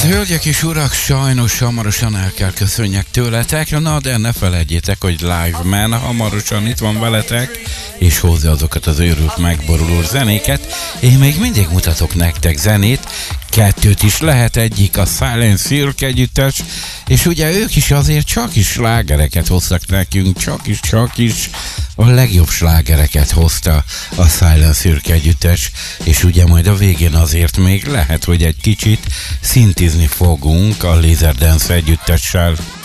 hölgyek és urak, sajnos hamarosan el kell köszönjek tőletek, na de ne felejtjétek, hogy Live Man hamarosan itt van veletek, és hozza azokat az őrült megboruló zenéket. Én még mindig mutatok nektek zenét, kettőt is lehet, egyik a Silent Cirque együttes, és ugye ők is azért csak is slágereket hoztak nekünk, csak is a legjobb slágereket hozta a Silent Cirque együttes, és ugye majd a végén azért még lehet, hogy egy kicsit szintizni fogunk a Laser Dance együttessel.